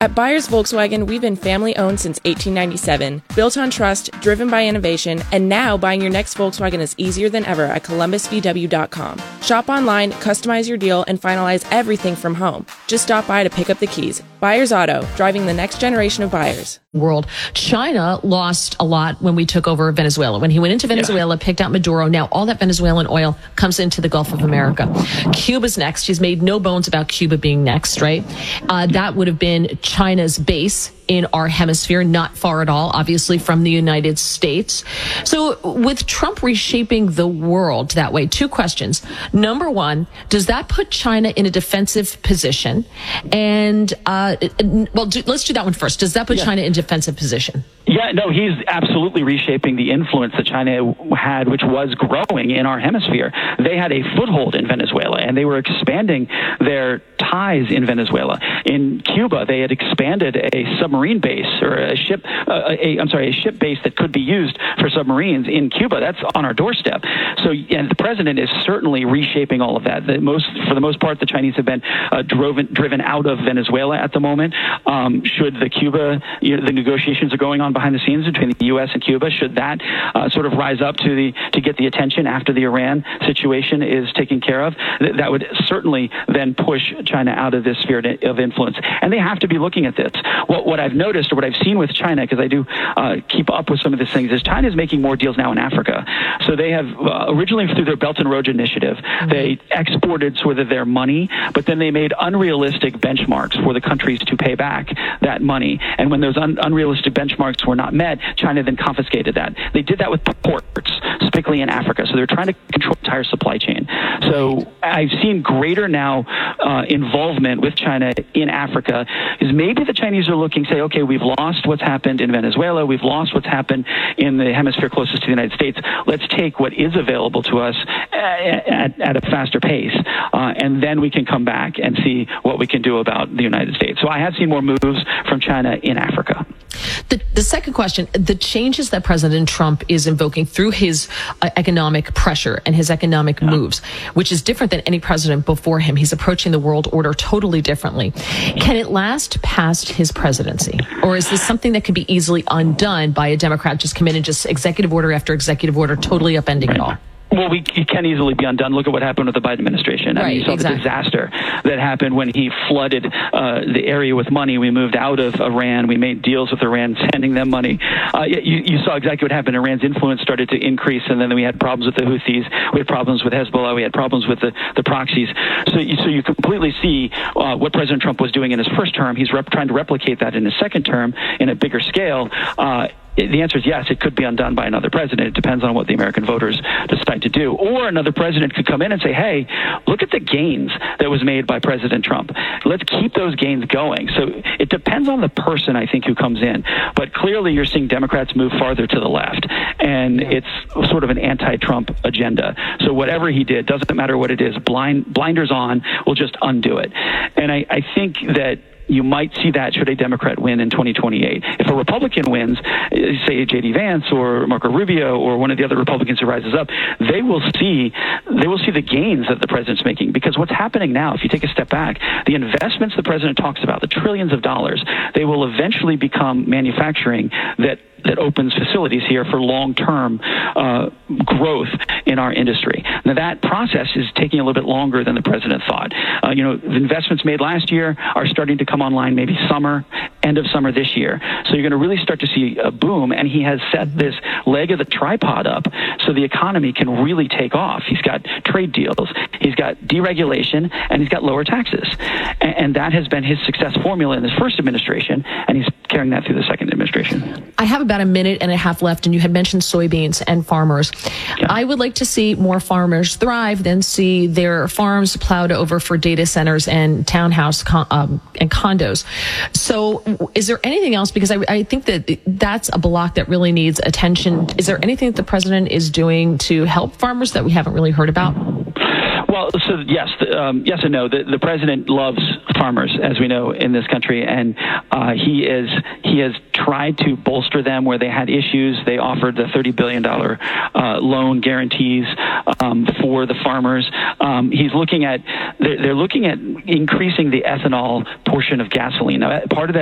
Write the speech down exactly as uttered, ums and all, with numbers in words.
At Byers Volkswagen, we've been family-owned since eighteen ninety-seven, built on trust, driven by innovation, and now buying your next Volkswagen is easier than ever at columbus v w dot com. Shop online, customize your deal, and finalize everything from home. Just stop by to pick up the keys. Byers Auto, driving the next generation of buyers. World. China lost a lot when we took over Venezuela. When he went into Venezuela, yeah. picked out Maduro, now all that Venezuelan oil comes into the Gulf of America. Cuba's next. He's made no bones about Cuba being next, right? Uh, that would have been China's base in our hemisphere, not far at all, obviously, from the United States. So with Trump reshaping the world that way, two questions. Number one, does that put China in a defensive position? And, uh, well, do, let's do that one first. Does that put yeah. China in a defensive position? Yeah, no, he's absolutely reshaping the influence that China had, which was growing in our hemisphere. They had a foothold in Venezuela, and they were expanding their ties in Venezuela. In Cuba, they had expanded a submarine base or a ship, uh, a, I'm sorry, a ship base that could be used for submarines in Cuba. That's on our doorstep. So, and the president is certainly reshaping all of that. The most, for the most part, the Chinese have been uh, driven driven out of Venezuela at the moment. Um, should the Cuba, you know, the negotiations are going on behind the scenes between the U S and Cuba, should that uh, sort of rise up to the to get the attention after the Iran situation is taken care of, th- that would certainly then push China out of this sphere of influence. And they have to be looking at this. What what I've noticed or what I've seen with China, because I do uh, keep up with some of these things, is China is making more deals now in Africa. So they have uh, originally through their Belt and Road Initiative, mm-hmm. they exported sort of their money, but then they made unrealistic benchmarks for the countries to pay back that money. And when those un- unrealistic benchmarks were not met, China then confiscated that. They did that with ports, particularly in Africa. So they're trying to control the entire supply chain. So I've seen greater now uh, involvement with China in Africa, is maybe the Chinese are looking, say, okay, we've lost what's happened in Venezuela, we've lost what's happened in the hemisphere closest to the United States. Let's take what is available to us at, at, at a faster pace, uh, and then we can come back and see what we can do about the United States. So I have seen more moves from China in Africa. The, the second question, the changes that President Trump is invoking through his uh, economic pressure and his economic yeah. moves, which is different than any president before him. He's approaching the world order totally differently. Can it last past his presidency? Or is this something that can be easily undone by a Democrat just come in and just executive order after executive order, totally upending right. it all? Well, we it can easily be undone. Look at what happened with the Biden administration. I right, mean, you saw exactly. the disaster that happened when he flooded uh, the area with money. We moved out of Iran. We made deals with Iran, sending them money. Uh, you, you saw exactly what happened. Iran's influence started to increase, and then we had problems with the Houthis. We had problems with Hezbollah. We had problems with the, the proxies. So you, so you completely see uh, what President Trump was doing in his first term. He's rep- trying to replicate that in his second term in a bigger scale. Uh, The answer is yes, it could be undone by another president. It depends on what the American voters decide to do. Or another president could come in and say, hey, look at the gains that was made by President Trump. Let's keep those gains going. So it depends on the person, I think, who comes in. But clearly you're seeing Democrats move farther to the left. And yeah. it's sort of an anti-Trump agenda. So whatever he did, doesn't matter what it is, blind blinders on, will just undo it. And I, I think that you might see that should a Democrat win in twenty twenty-eight. If a Republican wins, say J D Vance or Marco Rubio or one of the other Republicans who rises up, they will see they will see the gains that the president's making. Because what's happening now, if you take a step back, the investments the president talks about, the trillions of dollars, they will eventually become manufacturing that that opens facilities here for long-term uh, growth in our industry. Now, that process is taking a little bit longer than the president thought. Uh, you know, the investments made last year are starting to come online maybe summer, end of summer this year. So you're going to really start to see a boom, and he has set this leg of the tripod up so the economy can really take off. He's got trade deals, he's got deregulation, and he's got lower taxes. And, and that has been his success formula in his first administration, and he's carrying that through the second administration. I have about a minute and a half left, and you had mentioned soybeans and farmers. Yeah. I would like to see more farmers thrive than see their farms plowed over for data centers and townhouse con- um, and condos. So is there anything else? Because I, I think that that's a block that really needs attention. Is there anything that the president is doing to help farmers that we haven't really heard about? Well, so yes, um, yes and no. The, the president loves farmers, as we know in this country, and uh, he is he has tried to bolster them where they had issues. They offered the thirty billion dollars uh, loan guarantees um, for the farmers. Um, he's looking at they're, they're looking at increasing the ethanol portion of gasoline. Now, part of that